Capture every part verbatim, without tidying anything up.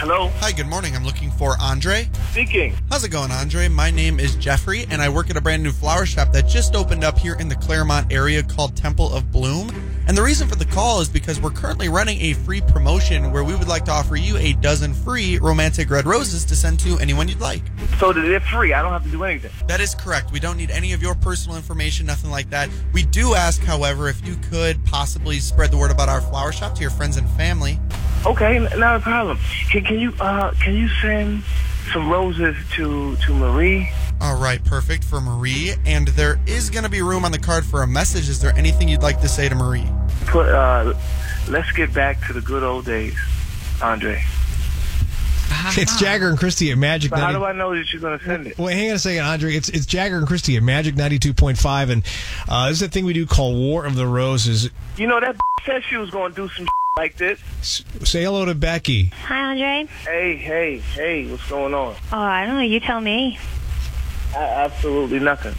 Hello? Hi, good morning. I'm looking for Andre. Speaking. How's it going, Andre? My name is Jeffrey, and I work at a brand new flower shop that just opened up here in the Claremont area called Temple of Bloom. And the reason for the call is because we're currently running a free promotion where we would like to offer you a dozen free romantic red roses to send to anyone you'd like. So they're free. I don't have to do anything. That is correct. We don't need any of your personal information, nothing like that. We do ask, however, if you could possibly spread the word about our flower shop to your friends and family. Okay, not a problem. Can, can you uh can you send some roses to to Marie? All right, perfect, for Marie. And there is going to be room on the card for a message. Is there anything you'd like to say to Marie? Put uh, let's get back to the good old days, Andre. It's Jagger and Christy at Magic. But how do I know that you're going to send it? Well, hang on a second, Andre. It's it's Jagger and Christy at Magic ninety-two point five, and uh, this is a thing we do called War of the Roses. You know, that said she was going to do some like this. S- say hello to Becky. Hi, Andre. Hey, hey, hey, what's going on? Oh, I don't know. You tell me. I, absolutely nothing.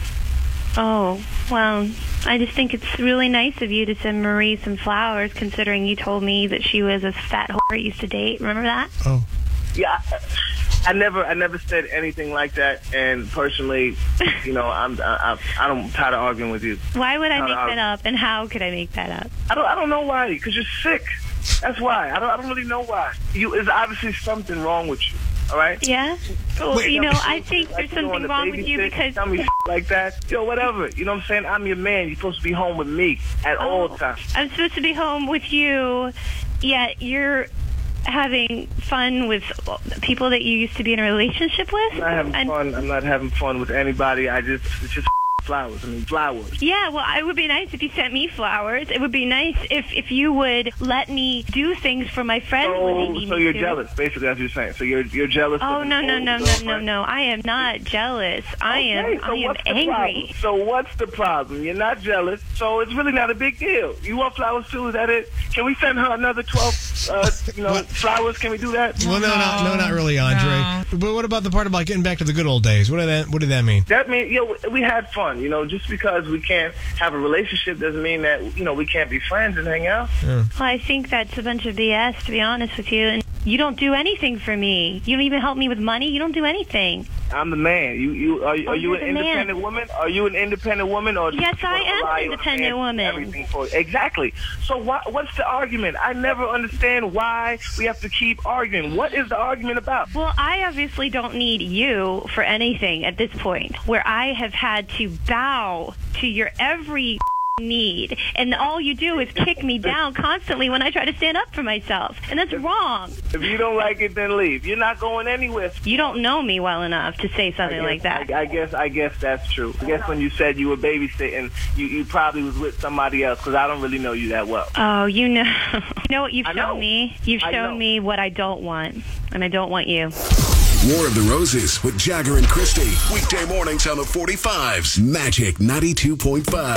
Oh, well, I just think it's really nice of you to send Marie some flowers, considering you told me that she was a fat whore I used to date. Remember that? Oh. Yeah, I, I never, I never said anything like that. And personally, you know, I'm, I, I, I'm tired of arguing with you. Why would I Tired make of that up, and how could I make that up? I don't, I don't know why. Because you're sick. That's why. I don't, I don't really know why. You, there's obviously something wrong with you. All right. Yeah. Well, Wait, you know, Like, I think like there's you something on the wrong with you babysit, because. tell me like that. Yo, whatever. You know what I'm saying? I'm your man. You're supposed to be home with me at Oh, all times. I'm supposed to be home with you, yet you're having fun with people that you used to be in a relationship with. I'm not having And- fun. I'm not having fun with anybody. I just, it's just flowers. I mean, flowers. Yeah, well, it would be nice if you sent me flowers. It would be nice if, if you would let me do things for my friends when they So, need so me you're to. jealous. Basically, that's what you're saying. So you're you're jealous. Oh of no an no old no no no girlfriend? no! I am not jealous. I Okay, am so I am what's the angry. problem? So what's the problem? You're not jealous, so it's really not a big deal. You want flowers too? Is that it? Can we send her another twelve, uh, you know, What? flowers? Can we do that? Well, no, no, no, not really, Andre. But what about the part about getting back to the good old days? What did that What did that mean? That means, you know, we had fun. You know, just because we can't have a relationship doesn't mean that, you know, we can't be friends and hang out. Well, I think that's a bunch of B S, to be honest with you. And you don't do anything for me. You don't even help me with money. You don't do anything. I'm the man. You, you are, Oh, are you you're an the man. independent woman? Are you an independent woman, or do Yes, you I wanna am an rely on independent man woman. Everything for exactly. So why, what's the argument? I never understand why we have to keep arguing. What is the argument about? Well, I obviously don't need you for anything at this point, where I have had to bow to your every need, and all you do is kick me down constantly when I try to stand up for myself, and that's wrong. If you don't like it, then leave. You're not going anywhere. You don't know me well enough to say something I like guess, that. I, I guess. I guess that's true. I guess when you said you were babysitting, you, you probably was with somebody else, because I don't really know you that well. Oh, you know, you know what you've I shown know. me? You've I shown know. me what I don't want, and I don't want you. War of the Roses with Jagger and Christy. Weekday mornings on the forty-fives. Magic ninety-two point five.